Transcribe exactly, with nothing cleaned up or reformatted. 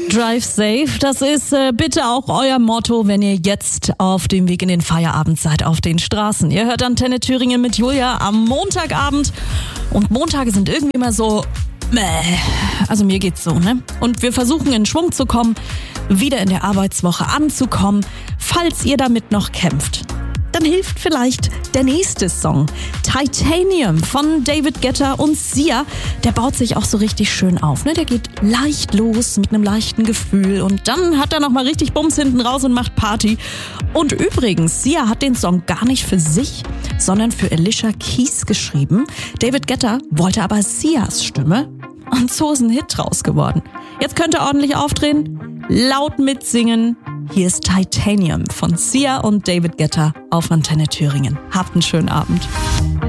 Drive safe, das ist äh, bitte auch euer Motto, wenn ihr jetzt auf dem Weg in den Feierabend seid auf den Straßen. Ihr hört Antenne Thüringen mit Julia am Montagabend und Montage sind irgendwie immer so, meh. Also mir geht's so, ne? Und wir versuchen in Schwung zu kommen, wieder in der Arbeitswoche anzukommen, falls ihr damit noch kämpft. Dann hilft vielleicht der nächste Song. Titanium von David Guetta und Sia. Der baut sich auch so richtig schön auf. Ne? Der geht leicht los mit einem leichten Gefühl. Und dann hat er nochmal richtig Bums hinten raus und macht Party. Und übrigens, Sia hat den Song gar nicht für sich, sondern für Alicia Keys geschrieben. David Guetta wollte aber Sias Stimme. Und so ist ein Hit draus geworden. Jetzt könnt ihr ordentlich aufdrehen, laut mitsingen. Hier ist Titanium von Sia und David Guetta auf Antenne Thüringen. Habt einen schönen Abend.